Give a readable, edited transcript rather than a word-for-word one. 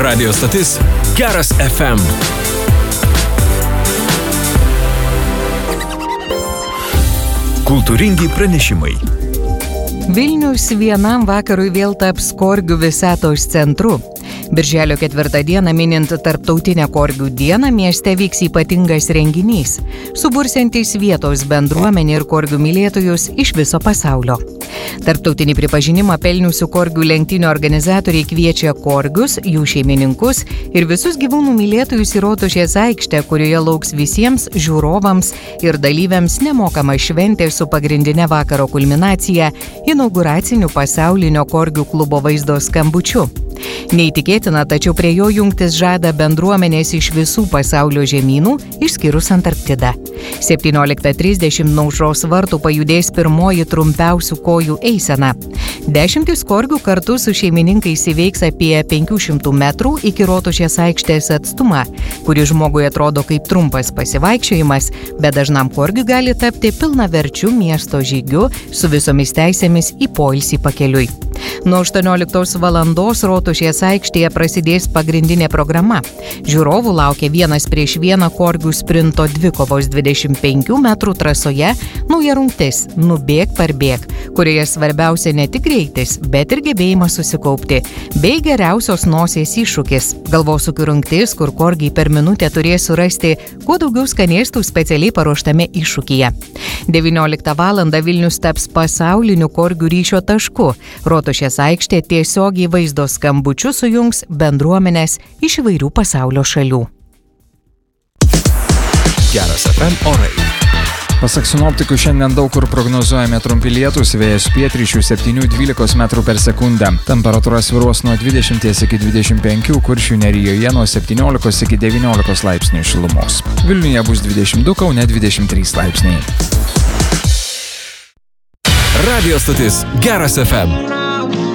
Radio stotis Geras FM. Kultūringi pranešimai. Vilnius vienam vakarui vėl taps Korgių visatos centru. Birželio 4 dieną minint Tarptautinę Korgių dieną mieste vyks ypatingas renginys, subursiantis vietos bendruomenę ir korgių mylėtojus iš viso pasaulio. Tarptautinį pripažinimą pelniusių korgių lenktynių organizatoriai kviečia korgius, jų šeimininkus ir visus gyvūnų mylėtojus į Rotušės aikštę, kurioje lauks visiems žiūrovams ir dalyviams nemokama šventė su pagrindinė vakaro kulminacija inauguraciniu pasaulinio korgių klubo vaizdo skambučiu. Neįtikėtina, tačiau prie jo jungtis žada bendruomenės iš visų pasaulio žemynų, išskyrus Antarktidą. 17:30 nuo aušros vartų pajudės pirmoji trumpiausių kojų eisena. Dešimtis korgių kartu su šeimininkais įveiks apie 500 metrų iki Rotušės aikštės atstumą, kuris žmogui atrodo kaip trumpas pasivaikščiojimas, bet dažnam korgiui gali tapti pilnaverčiu miesto žygiu su visomis teisėmis į poilsį pakeliui. Nuo 18 valandos Rotušės aikštėje prasidės pagrindinė programa. Žiūrovų laukia 1-prieš-1 korgių sprinto dvikovos 25 metrų trasoje nauja rungtis Nubėk parbėk, kurioje svarbiausia ne tik greitis, bet ir gebėjimas susikaupti, bei geriausios nosies iššūkis – galvosūkių rungtis, kur korgiai per minutę turės surasti kuo daugiau skanėstų specialiai paruoštame iššūkyje. 19 valandą Vilnius taps pasauliniu korgių ryšio tašku. Rotušės aikštė tiesiogiai vaizdo skambučiu sujungs bendruomenės iš įvairių pasaulio šalių. Geras FM orai. Pasak sinoptikų, šiandien daug kur prognozuojami trumpi lietūs, vėjas pietryčių 7-12 metrų per sekundę. Temperatūra svyruos nuo 20 iki 25, Kuršių nerijoje nuo 17 iki 19 laipsnių šilumos. Vilniuje bus 22, Kaune 23 laipsniai. Radio stotis Geras FM.